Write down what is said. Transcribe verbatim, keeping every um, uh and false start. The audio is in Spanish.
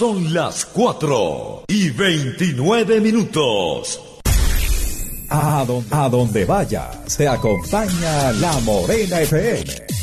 Son las cuatro y veintinueve minutos. A donde, a donde vaya, se acompaña La Morena F M.